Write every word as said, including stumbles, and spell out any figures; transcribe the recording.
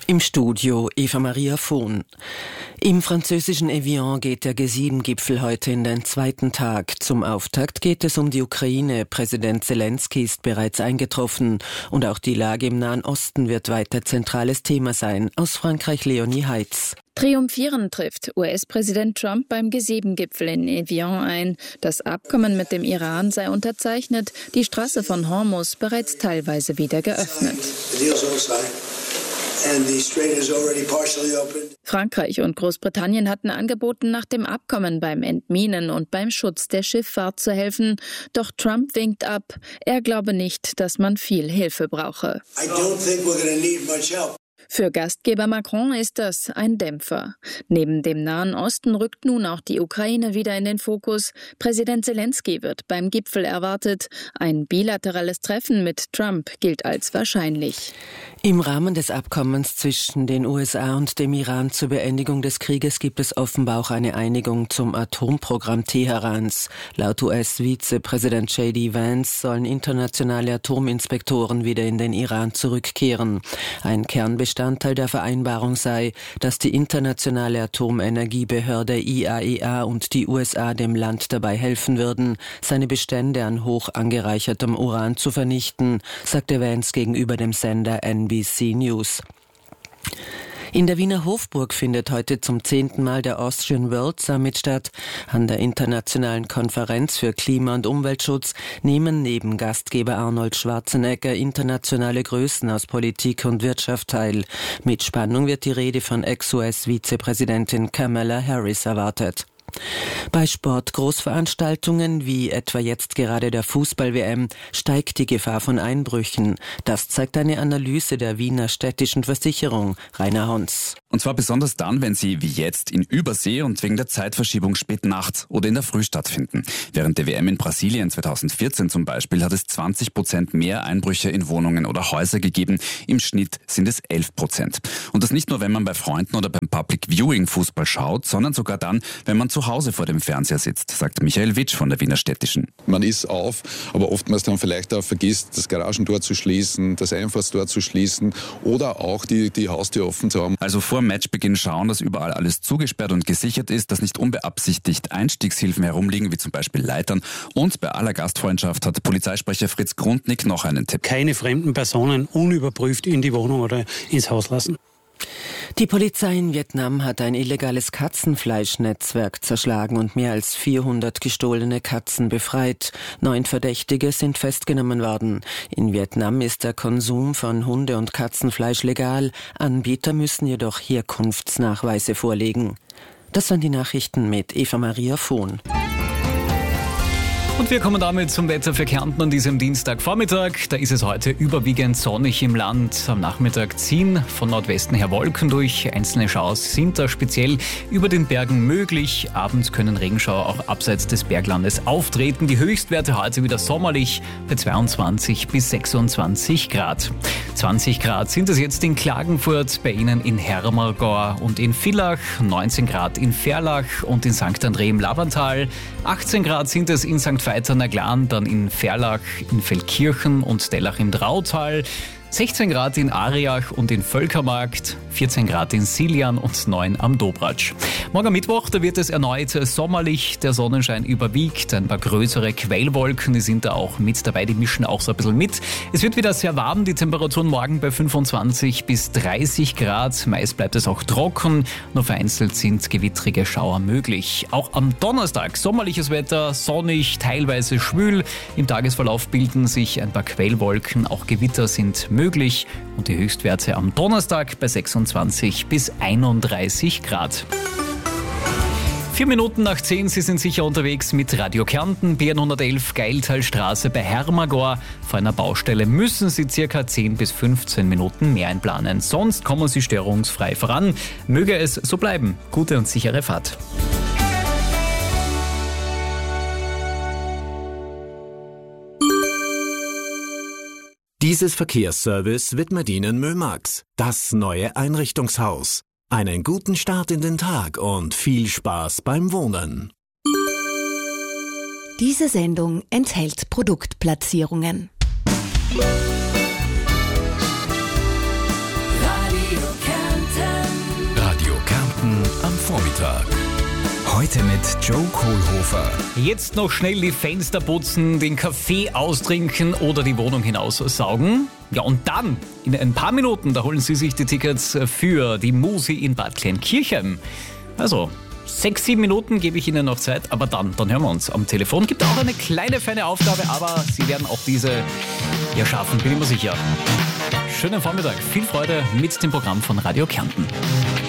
Im Studio Eva Maria Vohn. Im französischen Evian geht der G sieben Gipfel heute in den zweiten Tag. Zum Auftakt geht es um die Ukraine. Präsident Zelensky ist bereits eingetroffen. Und auch die Lage im Nahen Osten wird weiter zentrales Thema sein. Aus Frankreich Leonie Heitz. Triumphierend trifft U S-Präsident Trump beim G sieben Gipfel in Evian ein. Das Abkommen mit dem Iran sei unterzeichnet, die Straße von Hormuz bereits teilweise wieder geöffnet. Frankreich und Großbritannien hatten angeboten, nach dem Abkommen beim Entminen und beim Schutz der Schifffahrt zu helfen. Doch Trump winkt ab. Er glaube nicht, dass man viel Hilfe brauche. I don't think we're going to need much help. Für Gastgeber Macron ist das ein Dämpfer. Neben dem Nahen Osten rückt nun auch die Ukraine wieder in den Fokus. Präsident Zelensky wird beim Gipfel erwartet. Ein bilaterales Treffen mit Trump gilt als wahrscheinlich. Im Rahmen des Abkommens zwischen den U S A und dem Iran zur Beendigung des Krieges gibt es offenbar auch eine Einigung zum Atomprogramm Teherans. Laut U S-Vizepräsident J D Vance sollen internationale Atominspektoren wieder in den Iran zurückkehren. Ein Kernbestandteil der Vereinbarung sei, dass die internationale Atomenergiebehörde I A E A und die U S A dem Land dabei helfen würden, seine Bestände an hoch angereichertem Uran zu vernichten, sagte Vance gegenüber dem Sender N B C News. In der Wiener Hofburg findet heute zum zehnten Mal der Austrian World Summit statt. An der internationalen Konferenz für Klima- und Umweltschutz nehmen neben Gastgeber Arnold Schwarzenegger internationale Größen aus Politik und Wirtschaft teil. Mit Spannung wird die Rede von Ex-U S-Vizepräsidentin Kamala Harris erwartet. Bei Sportgroßveranstaltungen wie etwa jetzt gerade der Fußball-W M steigt die Gefahr von Einbrüchen. Das zeigt eine Analyse der Wiener Städtischen Versicherung. Rainer Hons. Und zwar besonders dann, wenn sie wie jetzt in Übersee und wegen der Zeitverschiebung spät nachts oder in der Früh stattfinden. Während der W M in Brasilien zweitausendvierzehn zum Beispiel hat es zwanzig Prozent mehr Einbrüche in Wohnungen oder Häuser gegeben. Im Schnitt sind es elf Prozent. Und das nicht nur, wenn man bei Freunden oder beim Public Viewing Fußball schaut, sondern sogar dann, wenn man zu Hause vor dem Fernseher sitzt, sagt Michael Witsch von der Wiener Städtischen. Man ist auf, aber oftmals dann vielleicht auch vergisst, das Garagentor zu schließen, das Einfahrtstor zu schließen oder auch die, die Haustür offen zu haben. Also vor Matchbeginn schauen, dass überall alles zugesperrt und gesichert ist, dass nicht unbeabsichtigt Einstiegshilfen herumliegen, wie zum Beispiel Leitern. Und bei aller Gastfreundschaft hat Polizeisprecher Fritz Grundnick noch einen Tipp. Keine fremden Personen unüberprüft in die Wohnung oder ins Haus lassen. Die Polizei in Vietnam hat ein illegales Katzenfleischnetzwerk zerschlagen und mehr als vierhundert gestohlene Katzen befreit. Neun Verdächtige sind festgenommen worden. In Vietnam ist der Konsum von Hunde- und Katzenfleisch legal. Anbieter müssen jedoch Herkunftsnachweise vorlegen. Das waren die Nachrichten mit Eva Maria Vohn. Und wir kommen damit zum Wetter für Kärnten an diesem Dienstagvormittag. Da ist es heute überwiegend sonnig im Land. Am Nachmittag ziehen von Nordwesten her Wolken durch. Einzelne Schauers sind da speziell über den Bergen möglich. Abends können Regenschauer auch abseits des Berglandes auftreten. Die Höchstwerte heute wieder sommerlich bei zweiundzwanzig bis sechsundzwanzig Grad. zwanzig Grad sind es jetzt in Klagenfurt, bei Ihnen in Hermagor und in Villach, neunzehn Grad in Verlach und in Sankt André im Lavantal, achtzehn Grad sind es in Sankt Veitern Glan, dann in Verlach, in Feldkirchen und Dellach im Drautal, sechzehn Grad in Ariach und in Völkermarkt, vierzehn Grad in Siljan und neun am Dobratsch. Morgen Mittwoch, da wird es erneut sommerlich, der Sonnenschein überwiegt, ein paar größere Quellwolken, die sind da auch mit dabei, die mischen auch so ein bisschen mit. Es wird wieder sehr warm, die Temperaturen morgen bei fünfundzwanzig bis dreißig Grad, meist bleibt es auch trocken, nur vereinzelt sind gewittrige Schauer möglich. Auch am Donnerstag sommerliches Wetter, sonnig, teilweise schwül, im Tagesverlauf bilden sich ein paar Quellwolken, auch Gewitter sind möglich. möglich und die Höchstwerte am Donnerstag bei sechsundzwanzig bis einunddreißig Grad. Vier Minuten nach zehn, Sie sind sicher unterwegs mit Radio Kärnten, B N hundertelf Geiltalstraße bei Hermagor. Vor einer Baustelle müssen Sie circa zehn bis fünfzehn Minuten mehr einplanen, sonst kommen Sie störungsfrei voran. Möge es so bleiben. Gute und sichere Fahrt. Dieses Verkehrsservice widmet Ihnen Mömax, das neue Einrichtungshaus. Einen guten Start in den Tag und viel Spaß beim Wohnen. Diese Sendung enthält Produktplatzierungen. Radio Kärnten. Heute mit Joe Kohlhofer. Jetzt noch schnell die Fenster putzen, den Kaffee austrinken oder die Wohnung hinaussaugen. Ja, und dann, in ein paar Minuten, da holen Sie sich die Tickets für die Musi in Bad Kleinkirchheim. Also, sechs, sieben Minuten gebe ich Ihnen noch Zeit, aber dann, dann hören wir uns am Telefon. Gibt auch eine kleine, feine Aufgabe, aber Sie werden auch diese ja schaffen, bin ich mir sicher. Schönen Vormittag, viel Freude mit dem Programm von Radio Kärnten.